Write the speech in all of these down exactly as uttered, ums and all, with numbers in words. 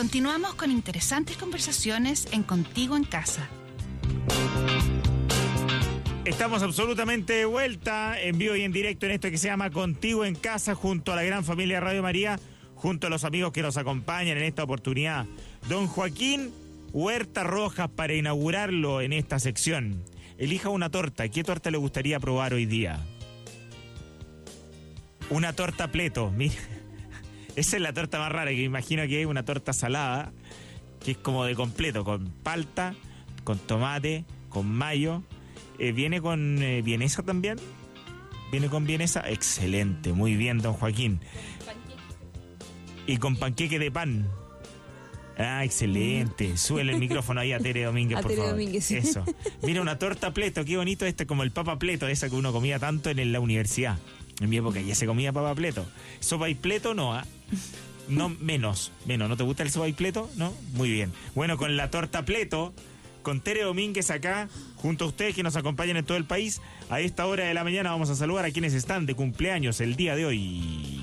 Continuamos con interesantes conversaciones en Contigo en Casa. Estamos absolutamente de vuelta, en vivo y en directo, en esto que se llama Contigo en Casa, junto a la gran familia Radio María, junto a los amigos que nos acompañan en esta oportunidad. Don Joaquín Huerta Rojas, para inaugurarlo en esta sección. Elija una torta. ¿Qué torta le gustaría probar hoy día? Una torta pleto. Mira, esa es la torta más rara, que me imagino que es una torta salada, que es como de completo, con palta, con tomate, con mayo. Eh, ¿Viene con eh, vienesa también? ¿Viene con vienesa? Excelente, muy bien, don Joaquín. Y con panqueque de pan. Ah, excelente. Súbele el micrófono ahí a Tere Domínguez, a por Tere favor. Domínguez, sí. Eso. Mira, una torta pleto, qué bonito este, como el papa pleto, esa que uno comía tanto en la universidad. En mi época ya se comía papa pleto. Sopa y pleto no, ¿ah? ¿eh? No, menos, menos. ¿No te gusta el sopa y pleto? No, muy bien. Bueno, con la torta pleto, con Tere Domínguez acá, junto a ustedes que nos acompañan en todo el país, a esta hora de la mañana vamos a saludar a quienes están de cumpleaños el día de hoy.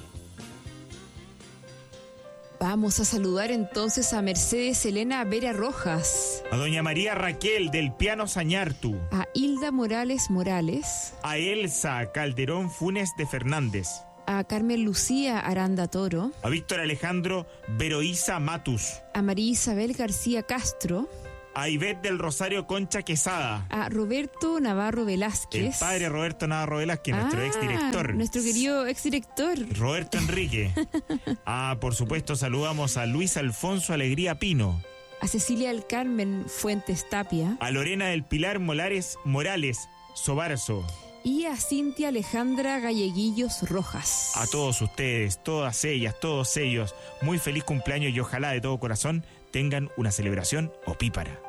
Vamos a saludar entonces a Mercedes Elena Vera Rojas, a doña María Raquel del Piano Sañartu, a Hilda Morales Morales, a Elsa Calderón Funes de Fernández, a Carmen Lucía Aranda Toro, a Víctor Alejandro Veroiza Matus, a María Isabel García Castro, a Ivette del Rosario Concha Quesada, a Roberto Navarro Velázquez, el padre Roberto Navarro Velázquez, ah, nuestro exdirector, nuestro querido exdirector Roberto Enrique. Ah, por supuesto, saludamos a Luis Alfonso Alegría Pino, a Cecilia del Carmen Fuentes Tapia, a Lorena del Pilar Molares Morales Sobarzo y a Cintia Alejandra Galleguillos Rojas. A todos ustedes, todas ellas, todos ellos, muy feliz cumpleaños y ojalá de todo corazón tengan una celebración opípara.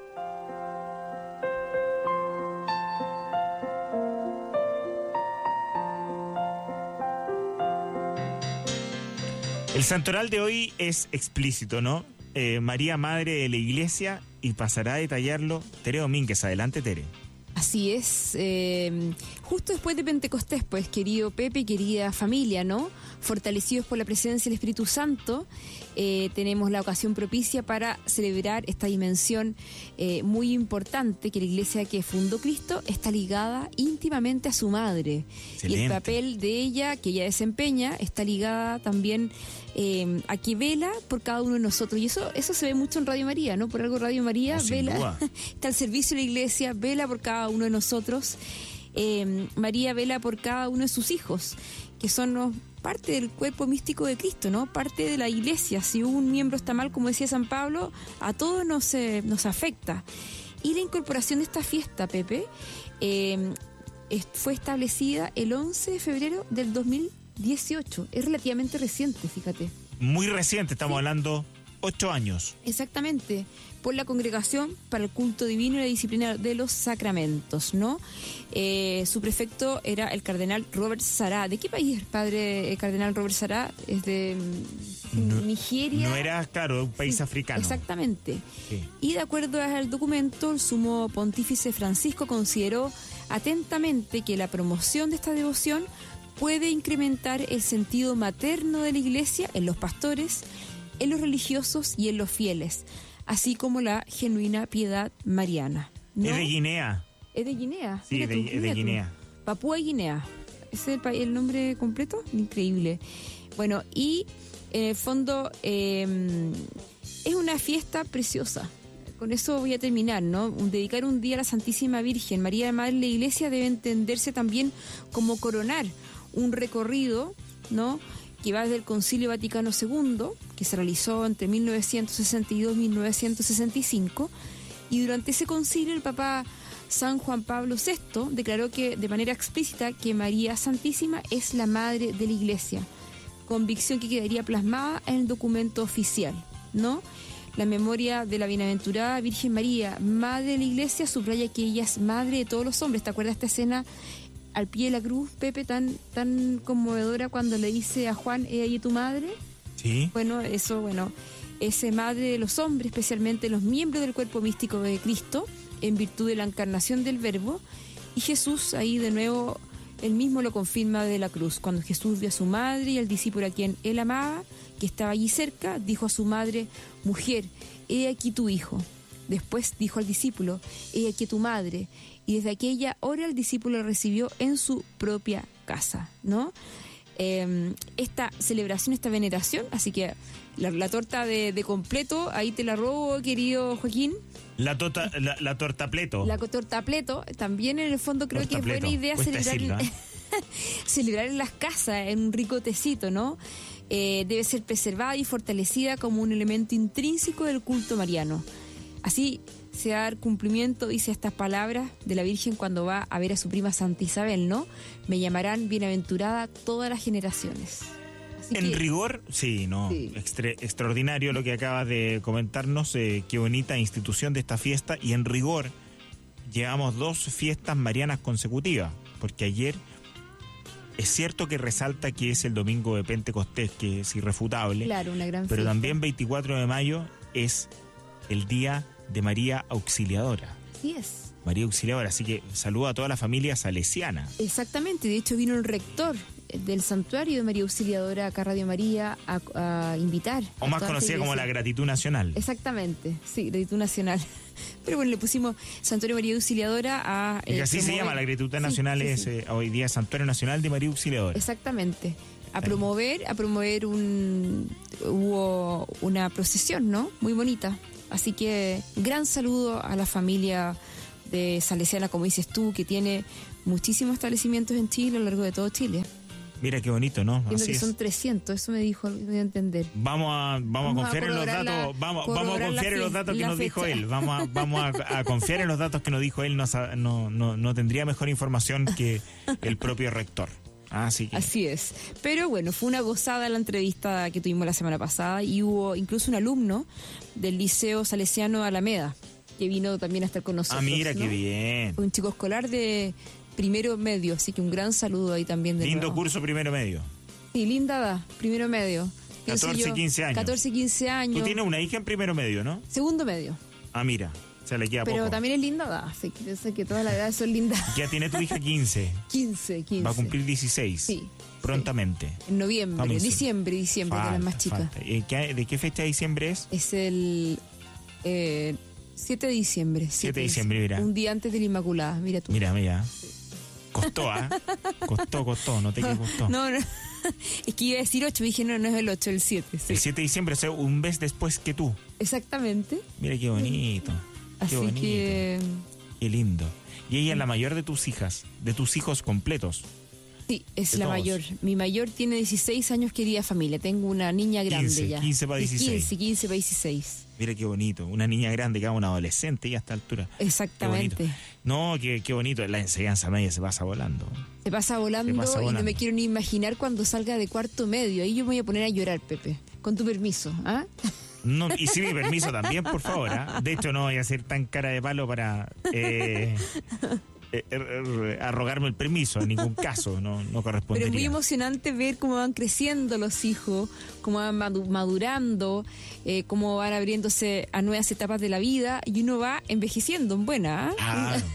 El santoral de hoy es explícito, ¿no? Eh, María, Madre de la Iglesia, y pasará a detallarlo Tere Domínguez. Adelante, Tere. Así es, eh, justo después de Pentecostés, pues, querido Pepe, querida familia, ¿no? Fortalecidos por la presencia del Espíritu Santo, eh, tenemos la ocasión propicia para celebrar esta dimensión eh, muy importante, que la iglesia que fundó Cristo está ligada íntimamente a su madre. Excelente. Y el papel de ella, que ella desempeña, está ligada también eh, a que vela por cada uno de nosotros. Y eso, eso se ve mucho en Radio María, ¿no? Por algo Radio María no, vela, está al servicio de la iglesia, vela por cada uno de nosotros. Eh, María vela por cada uno de sus hijos, que son ¿no? parte del cuerpo místico de Cristo, ¿no? Parte de la iglesia. Si un miembro está mal, como decía San Pablo, a todos nos, eh, nos afecta. Y la incorporación de esta fiesta, Pepe, eh, fue establecida el once de febrero del dos mil dieciocho. Es relativamente reciente, fíjate. Muy reciente, estamos sí. hablando ocho años. Exactamente, por la Congregación para el Culto Divino y la Disciplina de los Sacramentos, ¿no? Eh, su prefecto era el cardenal Robert Sará. ¿De qué país es el padre el cardenal Robert Sará? Es de no, Nigeria. No era, claro, un país sí, africano. Exactamente. Sí. Y de acuerdo al documento, el sumo pontífice Francisco consideró atentamente que la promoción de esta devoción puede incrementar el sentido materno de la Iglesia en los pastores, en los religiosos y en los fieles, así como la genuina piedad mariana, ¿no? Es de Guinea. ¿Es de Guinea? Sí, de, tú, de Guinea. Tú. Papúa Guinea. ¿Ese es el, el nombre completo? Increíble. Bueno, y en el fondo eh, es una fiesta preciosa. Con eso voy a terminar, ¿no? Dedicar un día a la Santísima Virgen, María Madre de la Iglesia, debe entenderse también como coronar un recorrido, ¿no?, que va desde el Concilio Vaticano segundo, que se realizó entre mil novecientos sesenta y dos y mil novecientos sesenta y cinco, y durante ese concilio el Papa San Juan Pablo sexto declaró que de manera explícita que María Santísima es la Madre de la Iglesia, convicción que quedaría plasmada en el documento oficial, ¿no? La memoria de la bienaventurada Virgen María, Madre de la Iglesia, subraya que ella es Madre de todos los hombres. ¿Te acuerdas de esta escena al pie de la cruz, Pepe, tan tan conmovedora cuando le dice a Juan, ¿he ahí tu madre? Sí. Bueno, eso, bueno, es madre de los hombres, especialmente los miembros del cuerpo místico de Cristo, en virtud de la encarnación del Verbo, y Jesús ahí de nuevo él mismo lo confirma de la cruz. Cuando Jesús vio a su madre y al discípulo a quien él amaba, que estaba allí cerca, dijo a su madre: mujer, he aquí tu hijo. Después dijo al discípulo: he aquí tu madre. Y desde aquella hora el discípulo lo recibió en su propia casa, ¿no? Eh, esta celebración, esta veneración, así que la, la torta de, de completo, ahí te la robo, querido Joaquín. La, tota, la, la torta pleto. La torta pleto, también en el fondo creo Torta que es pleto. buena idea Cuesta celebrar, decirlo, en, celebrar en las casas, en un rico tecito, ¿no? Eh, debe ser preservada y fortalecida como un elemento intrínseco del culto mariano. Así se va a dar cumplimiento, dice estas palabras de la Virgen cuando va a ver a su prima Santa Isabel, ¿no? Me llamarán bienaventurada todas las generaciones. Así En que, rigor, sí, no, Sí. extre- extraordinario lo que acabas de comentarnos, eh, qué bonita institución de esta fiesta, y en rigor llevamos dos fiestas marianas consecutivas, porque ayer es cierto que resalta que es el domingo de Pentecostés, que es irrefutable, claro, una gran pero fiesta. también veinticuatro de mayo es el día de María Auxiliadora. Así es. María Auxiliadora, así que saludo a toda la familia salesiana. Exactamente, de hecho vino el rector del santuario de María Auxiliadora acá a Radio María a, a invitar. O a más toda conocida como la iglesia. gratitud nacional. Exactamente, sí, gratitud nacional. Pero bueno, le pusimos Santuario María Auxiliadora a... Y eh, así se promover- llama la gratitud Sí, nacional, sí, es sí. eh, hoy día Santuario Nacional de María Auxiliadora. Exactamente. A promover, a promover un... Hubo una procesión, ¿no? Muy bonita. Así que gran saludo a la familia de Salesiana, como dices tú, que tiene muchísimos establecimientos en Chile, a lo largo de todo Chile. Mira qué bonito, ¿no? Entiendo Así que es. son trescientos, eso me dijo, me dio a entender. Vamos a, vamos a Vamos a confiar en los corroborar la- datos, vamos, vamos a corroborar la confiar en los fe- datos que la nos dijo fecha. él, vamos a, vamos a, a confiar en los datos que nos dijo él, no, sa- no, no, no tendría mejor información que el propio rector. Así que Así es. Pero bueno, fue una gozada la entrevista que tuvimos la semana pasada y hubo incluso un alumno del Liceo Salesiano Alameda que vino también a estar con nosotros. ah, mira ¿no? qué bien. Un chico escolar de primero medio, así que un gran saludo ahí también de Lindo nuevo. curso primero medio. Sí, linda edad, primero medio. Pienso catorce, yo, quince años. catorce, quince años. Tú tienes una hija en primero medio, ¿no? Segundo medio. Ah, mira, se le queda Pero poco. también es linda edad, así que pienso que todas las edades son lindas. Ya tiene tu hija quince, quince, quince. va a cumplir dieciséis. Sí. Prontamente. En noviembre, Vamos, sí. diciembre, diciembre, de las Falta, más chicas. falta. Eh, ¿qué- ¿De qué fecha de diciembre es? Es el eh, siete de diciembre. siete de diciembre, mira. Un día antes de la Inmaculada, mira tú. Mira, mira. Costó, ¿ah? Costó, costó, no te que costó. No, no. Es que iba a decir ocho, dije no, no es el ocho, el siete. Sí. El siete de diciembre, o sea, un mes después que tú. Exactamente. Mira qué bonito. Qué Así bonito. que Qué lindo. Y ella es la mayor de tus hijas, de tus hijos completos. sí, es De la todos. mayor. Mi mayor tiene dieciséis años, querida familia. Tengo una niña grande quince, ya. quince para Sí, dieciséis. quince, quince para dieciséis. Mira qué bonito. Una niña grande que va una adolescente ya a esta altura. Qué Exactamente. bonito. No, qué, qué bonito. La enseñanza media se pasa volando. Se pasa volando, Se pasa y no volando. me quiero ni imaginar cuando salga de cuarto medio. Ahí yo me voy a poner a llorar, Pepe. Con tu permiso, ¿ah? No, y si mi permiso también, por favor. ¿ah? De hecho, no voy a ser tan cara de palo para eh, eh, eh, arrogarme el permiso. En ningún caso, no, no Pero correspondería. es muy emocionante ver cómo van creciendo los hijos, cómo van madu- madurando, eh, cómo van abriéndose a nuevas etapas de la vida y uno va envejeciendo en buena. ¿ah? Claro.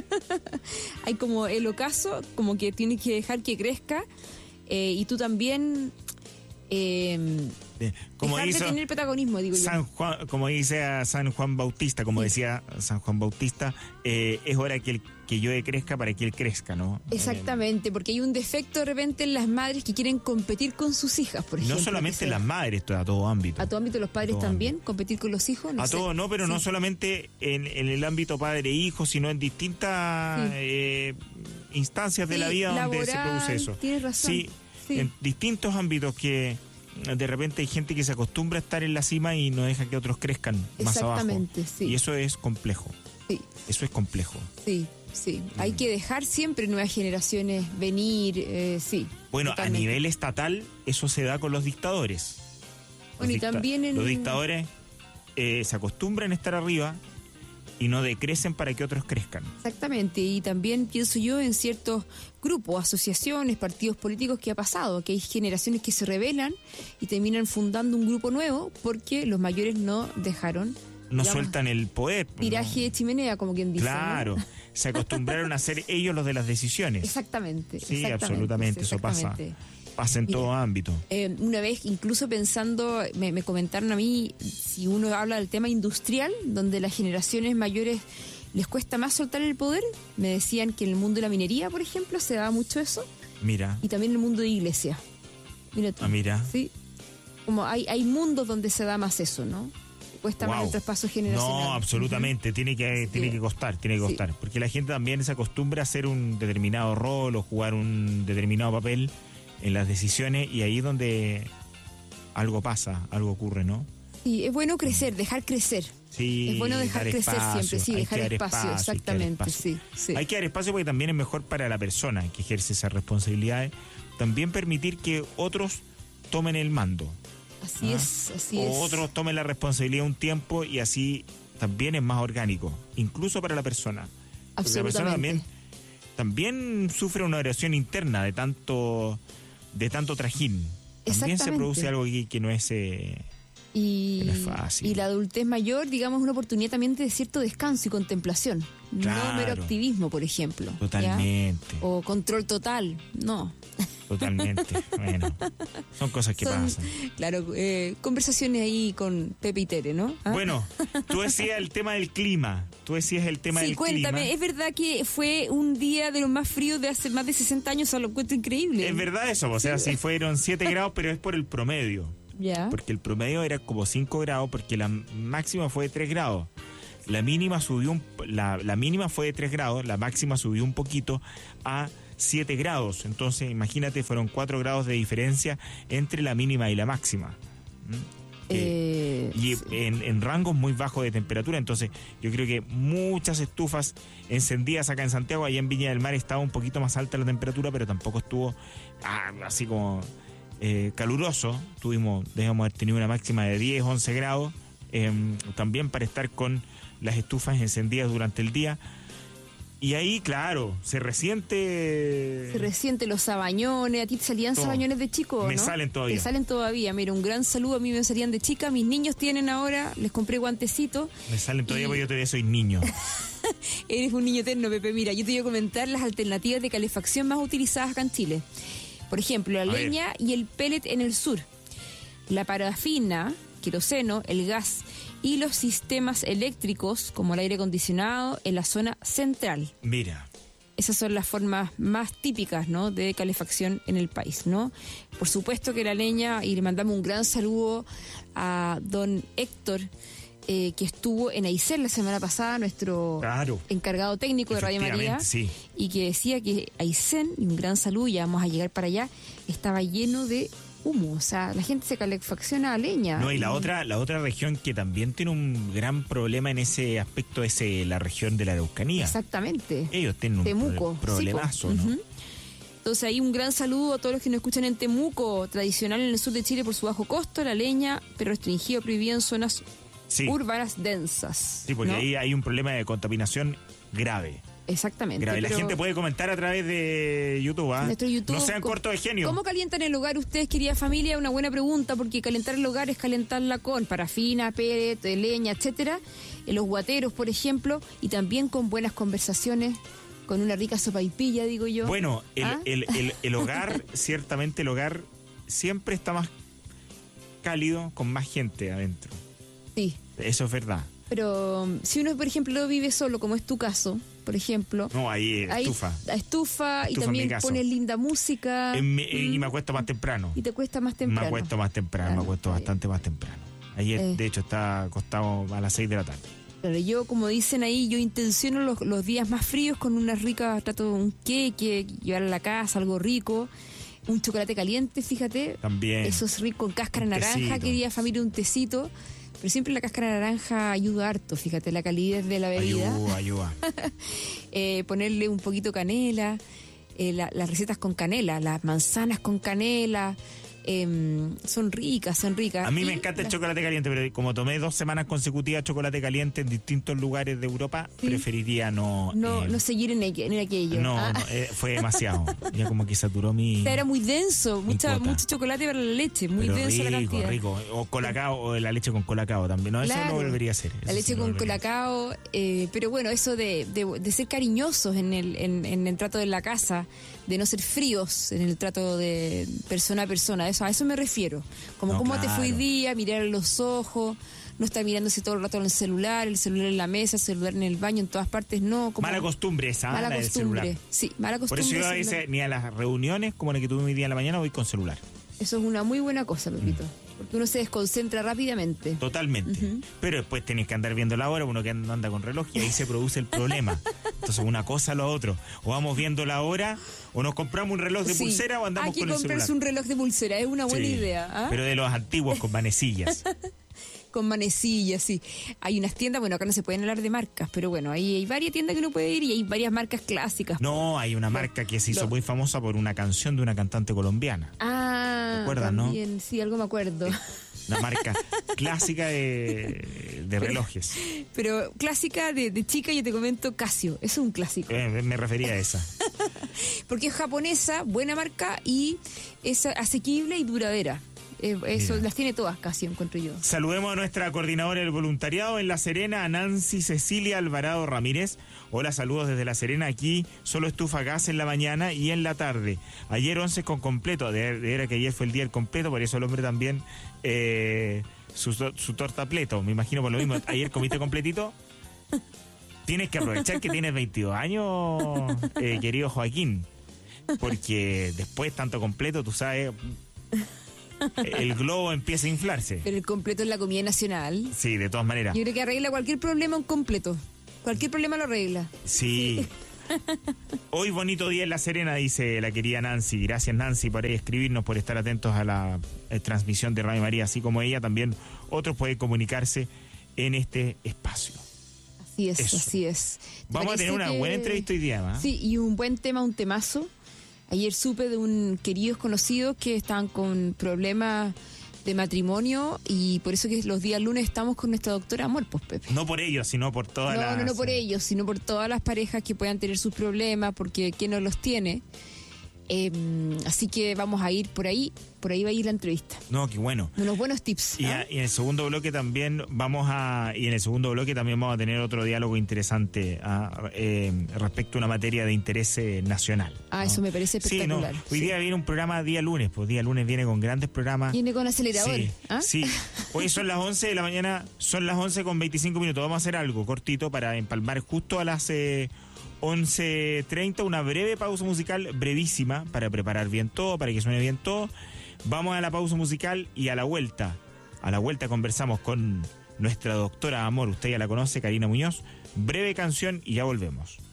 Hay como el ocaso, como que tienes que dejar que crezca eh, y tú también eh, Eh, Como dejar hizo de tener protagonismo, digo yo. San Juan, como dice a San Juan Bautista, como decía San Juan Bautista, eh, es hora que, el, que yo crezca para que él crezca, ¿no? Exactamente, porque hay un defecto de repente en las madres que quieren competir con sus hijas, por Eh, ejemplo. no solamente que las sea- madres, esto a todo ámbito. A todo ámbito, los padres A todo también, competir con los hijos. No a sé. todo, no, pero no Sí. solamente en, en el ámbito padre-hijo, sino en distintas Sí. eh, instancias de Sí, la vida donde se laboral, produce eso. tienes razón. Sí, Sí. en distintos ámbitos que de repente hay gente que se acostumbra a estar en la cima y no deja que otros crezcan más abajo. Exactamente, sí. Y eso es complejo. Sí, Eso es complejo. sí, sí. Mm. Hay que dejar siempre nuevas generaciones venir, eh, sí. Bueno, totalmente. a nivel estatal, eso se da con los dictadores. Los Bueno, y también en- Los dictadores eh, se acostumbran a estar arriba y no decrecen para que otros crezcan. Exactamente, y también pienso yo en ciertos grupos, asociaciones, partidos políticos que ha pasado, que hay generaciones que se rebelan y terminan fundando un grupo nuevo porque los mayores no dejaron No digamos, sueltan el poder. tiraje de chimenea, como quien dice. Claro. ¿no? se acostumbraron a ser ellos los de las decisiones. Exactamente. Sí, exactamente, absolutamente, eso pasa. exactamente. Pasa en Mira, todo ámbito. Eh, una vez, incluso pensando, me, me comentaron a mí, si uno habla del tema industrial, donde las generaciones mayores les cuesta más soltar el poder, me decían que en el mundo de la minería, por ejemplo, se daba mucho eso, Mira, y también en el mundo de iglesia. Mira tú. ah, mira. Sí. Como hay, hay mundos donde se da más eso, ¿no? Cuesta más Wow. el traspaso generacional. No, absolutamente, tiene que, Sí. tiene que costar, tiene que Sí. costar. Porque la gente también se acostumbra a hacer un determinado rol o jugar un determinado papel en las decisiones y ahí es donde algo pasa, algo ocurre, ¿no? Sí, es bueno crecer, dejar crecer. Sí, Es bueno dejar dar crecer espacio, siempre, sí, hay dejar que dar espacio, espacio, hay que dar exactamente, espacio. sí, sí. Hay que dar espacio porque también es mejor para la persona que ejerce esas responsabilidades. También permitir que otros tomen el mando. Así ¿ah? es, así o es. otros tomen la responsabilidad un tiempo y así también es más orgánico, incluso para la persona. Porque la persona también, también sufre una erosión interna de tanto, de tanto trajín. También se Exactamente. produce algo que, que no es... Eh, Y, que no es fácil. y la adultez mayor, digamos, una oportunidad también de cierto descanso y contemplación. Claro. No mero activismo, por ejemplo. ¿ya? totalmente, O control total, no. totalmente. Bueno, son cosas que Son, pasan. Claro, eh, conversaciones ahí con Pepe y Tere, ¿no? ¿Ah? Bueno, tú decías el tema del clima. Tú decías el tema Sí, del cuéntame, clima. es verdad que fue un día de los más fríos de hace más de sesenta años, o sea, lo encuentro increíble. Es verdad eso, o sea, sí fueron siete grados, pero es por el promedio. Ya. Porque el promedio era como cinco grados, porque la máxima fue de tres grados. La mínima subió un, la, la mínima fue de tres grados, la máxima subió un poquito a siete grados. Entonces, imagínate, fueron cuatro grados de diferencia entre la mínima y la máxima. ¿Mm? Eh, y sí. en, en rangos muy bajos de temperatura. Entonces, yo creo que muchas estufas encendidas acá en Santiago, allá en Viña del Mar estaba un poquito más alta la temperatura, pero tampoco estuvo ah, así como eh, caluroso. Tuvimos, debemos haber tenido una máxima de diez, once grados, eh, también para estar con las estufas encendidas durante el día. Y ahí, claro, se resiente... Se resiente los sabañones. ¿A ti te salían Todo. sabañones de chico? Me ¿no? salen todavía. Te salen todavía. Mira, un gran saludo. A mí me salían de chica. Mis niños tienen ahora, les compré guantecitos. Me salen todavía Y- porque yo todavía soy niño. Eres un niño eterno, Pepe. Mira, yo te voy a comentar las alternativas de calefacción más utilizadas acá en Chile. Por ejemplo, la A ver. leña y el pellet en el sur. La parafina, queroseno, el gas y los sistemas eléctricos, como el aire acondicionado, en la zona central. Mira, Esas son las formas más típicas, ¿no?, de calefacción en el país, ¿no? Por supuesto que la leña, y le mandamos un gran saludo a don Héctor, eh, que estuvo en Aysén la semana pasada, nuestro claro. encargado técnico de Radio María, Efectivamente, sí. y que decía que Aysén, y un gran saludo, ya vamos a llegar para allá, estaba lleno de humo, o sea, la gente se calefacciona a leña. No, y la otra, la otra región que también tiene un gran problema en ese aspecto es eh, la región de la Araucanía. Exactamente. Ellos tienen un Temuco. pro- sí, problemazo, po. ¿no? Ujú. Entonces ahí un gran saludo a todos los que nos escuchan en Temuco, tradicional en el sur de Chile por su bajo costo, la leña, pero restringido, prohibido en zonas Sí, urbanas densas. sí, porque ¿no? ahí hay un problema de contaminación grave. Exactamente. grave. La pero gente puede comentar a través de YouTube, ¿ah? nuestro YouTube, No sean ¿cómo- cortos de genio. ¿Cómo calientan el hogar ustedes, querida familia? Una buena pregunta, porque calentar el hogar es calentarla con parafina, pellet, leña, etcétera. En los guateros, por ejemplo, y también con buenas conversaciones, con una rica sopaipilla, digo yo. Bueno, el, ¿Ah? el, el, el hogar, ciertamente el hogar siempre está más cálido con más gente adentro. Sí. Eso es verdad. Pero um, si uno, por ejemplo, vive solo, como es tu caso, por ejemplo, No, ahí eh, hay estufa. estufa, Estufa y en mi también caso. pones linda música. En mi- y mm, me acuesto más temprano. y te cuesta más temprano. Me acuesto más temprano, Claro, me acuesto está bien. bastante más temprano. Ayer, Eh. de hecho, está acostado a las seis de la tarde. Claro, yo, como dicen ahí, yo intenciono los, los días más fríos con una rica, trato de un queque, llevar a la casa, algo rico, un chocolate caliente, fíjate. También. Eso es rico, con cáscara Un naranja, tecito. querida familia, un tecito. Pero siempre la cáscara naranja ayuda harto, fíjate, la calidez de la bebida. Ayuda, ayuda. Eh, ponerle un poquito canela, eh, la- las recetas con canela, las manzanas con canela, eh, son ricas, son ricas. A mí Y me encanta el las- chocolate caliente, pero como tomé dos semanas consecutivas chocolate caliente en distintos lugares de Europa, Sí. preferiría no... No, eh, no seguir en, aqu- en aquello. no, Ah. no, eh, fue demasiado. Ya como que saturó mi... O sea, era muy denso, mucha, cuota. mucho chocolate para la leche, muy pero denso la rico, cantidad. rico. O colacao, o la leche con colacao también. No, eso Claro, lo volvería a hacer. La eso leche sí lo con volvería a hacer. colacao, eh, pero bueno, eso de, de, de ser cariñosos en el, en, en el trato de la casa, de no ser fríos en el trato de persona a persona, eso, a eso me refiero. Como No, cómo te claro. fue hoy día, mirar a los ojos, no estar mirándose todo el rato en el celular, el celular en la mesa, el celular en el baño, en todas partes, no. Como, Mala costumbre esa, Mala la del costumbre, celular. sí, mala Por costumbre. eso yo a celular. veces ni a las reuniones como la que tuve hoy día en la mañana voy con celular. Eso es una muy buena cosa, Pepito, porque uno se desconcentra rápidamente. Totalmente. Pero después tenés que andar viendo la hora, uno que anda con reloj y ahí se produce el problema. Entonces una cosa a lo otro. O vamos viendo la hora, o nos compramos un reloj de Sí, pulsera o andamos hay que con el comprarse celular. un reloj de pulsera, es una buena Sí, idea. ¿Ah? Pero de los antiguos con manecillas. Con manecillas, sí. Hay unas tiendas, bueno, acá no se pueden hablar de marcas, pero bueno, ahí hay varias tiendas que uno puede ir y hay varias marcas clásicas. No, hay una marca que se hizo lo- muy famosa por una canción de una cantante colombiana. Ah, ¿Te acuerdas, no? también, sí, algo me acuerdo. Una marca clásica de, de relojes. Pero clásica de, de chica, yo te comento Casio, eso es un clásico. Eh, me refería a esa. Porque es japonesa, buena marca y es asequible y duradera. Eh, eso Mira. las tiene todas Casio, encuentro yo. Saludemos a nuestra coordinadora del voluntariado en La Serena, a Nancy Cecilia Alvarado Ramírez. Hola, saludos desde La Serena. Aquí solo estufa gas en la mañana y en la tarde. Ayer once con completo. De, de era que ayer fue el día del completo, por eso el hombre también eh, su, su torta pleto. Me imagino por lo mismo. Ayer comiste completito. Tienes que aprovechar que tienes veintidós años, eh, querido Joaquín. Porque después tanto completo, tú sabes, el globo empieza a inflarse. Pero el completo es la comida nacional. Sí, de todas maneras. Yo creo que arregla cualquier problema un completo. Cualquier problema lo arregla. Sí. Hoy bonito día en La Serena, dice la querida Nancy. Gracias, Nancy, por escribirnos, por estar atentos a la eh, transmisión de Radio María. Así como ella, también otros pueden comunicarse en este espacio. Así es, Eso. así es. ¿Te Vamos a parece tener una que- buena entrevista hoy día, ¿va? Sí, y un buen tema, un temazo. Ayer supe de un queridos conocidos que estaban con problemas de matrimonio y por eso que los días lunes estamos con nuestra doctora Amor, pues Pepe. No por ellos, sino por todas No, las... no, no por ellos, sino por todas las parejas que puedan tener sus problemas, porque ¿quién no los tiene? Eh, así que vamos a ir por ahí, por ahí va a ir la entrevista. No, qué bueno. Unos buenos tips. Y, ¿ah? a- y en el segundo bloque también vamos a y en el segundo bloque también vamos a tener otro diálogo interesante ah, eh, respecto a una materia de interés eh, nacional. Ah, ¿no? eso me parece Sí, no. espectacular. Hoy Sí. día viene un programa día lunes, pues día lunes viene con grandes programas. Viene con acelerador. Sí, ¿ah? sí. Hoy son las once de la mañana, son las once con veinticinco minutos. Vamos a hacer algo cortito para empalmar justo a las eh, once treinta, una breve pausa musical, brevísima, para preparar bien todo, para que suene bien todo. Vamos a la pausa musical y a la vuelta. A la vuelta conversamos con nuestra doctora Amor, usted ya la conoce, Karina Muñoz. Breve canción y ya volvemos.